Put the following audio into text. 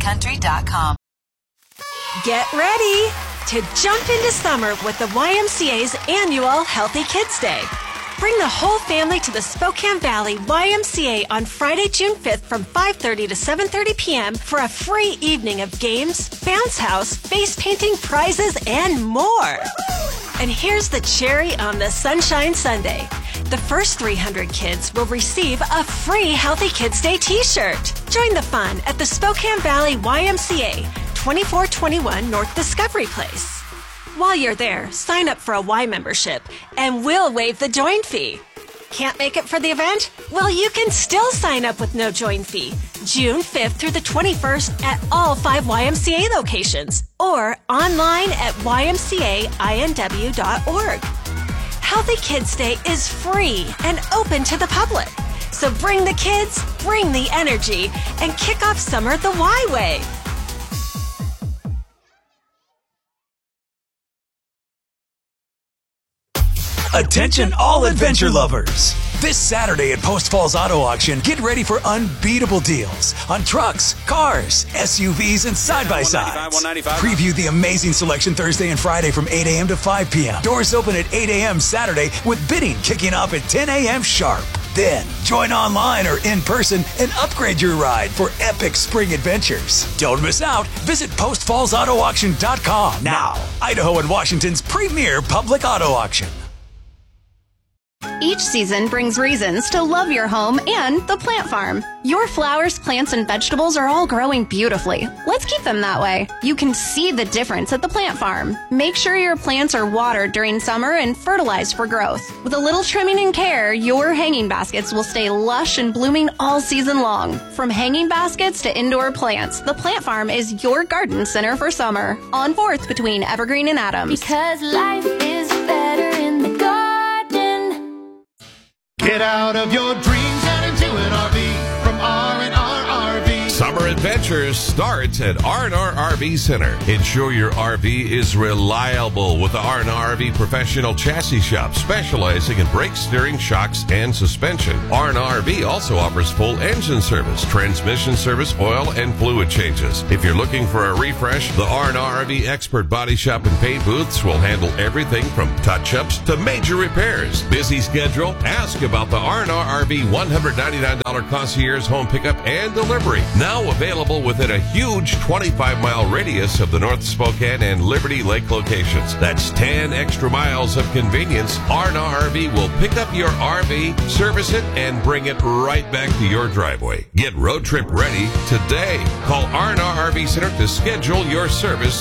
YMCAHighcountry.com. Get ready to jump into summer with the YMCA's annual Healthy Kids Day. Bring the whole family to the Spokane Valley YMCA on Friday, June 5th from 5:30 to 7:30 p.m. for a free evening of games, bounce house, face painting, prizes, and more. And here's the cherry on the Sunshine Sundae. The first 300 kids will receive a free Healthy Kids Day t-shirt. Join the fun at the Spokane Valley YMCA, 2421 North Discovery Place. While you're there, sign up for a Y membership and we'll waive the join fee. Can't make it for the event? Well, you can still sign up with no join fee. June 5th through the 21st at all 5 YMCA locations or online at ymcainw.org. Healthy Kids Day is free and open to the public. So bring the kids, bring the energy, and kick off summer the Y way. Attention all adventure lovers! This Saturday at Post Falls Auto Auction, get ready for unbeatable deals on trucks, cars, SUVs, and side-by-sides. Preview the amazing selection Thursday and Friday from 8 a.m. to 5 p.m. Doors open at 8 a.m. Saturday with bidding kicking off at 10 a.m. sharp. Then, join online or in person and upgrade your ride for epic spring adventures. Don't miss out. Visit PostFallsAutoAuction.com now. Idaho and Washington's premier public auto auction. Each season brings reasons to love your home and the plant farm. Your flowers, plants, and vegetables are all growing beautifully. Let's keep them that way. You can see the difference at the plant farm. Make sure your plants are watered during summer and fertilized for growth. With a little trimming and care, your hanging baskets will stay lush and blooming all season long. From hanging baskets to indoor plants, the plant farm is your garden center for summer. On 4th between Evergreen and Adams. Because life is better in the garden. Get out of your dreams and into an RV from R&R RV. Summer adventures starts at R&R RV Center. Ensure your RV is reliable with the R&R RV Professional Chassis Shop, specializing in brake, steering, shocks, and suspension. R&R RV also offers full engine service, transmission service, oil, and fluid changes. If you're looking for a refresh, the R&R RV Expert Body Shop and Paint Booths will handle everything from touch-ups to major repairs. Busy schedule? Ask about the R&R RV $199 concierge home pickup and delivery. Now available within a huge 25-mile radius of the North Spokane and Liberty Lake locations. That's 10 extra miles of convenience. R&R RV will pick up your RV, service it, and bring it right back to your driveway. Get road trip ready today. Call R&R RV Center to schedule your service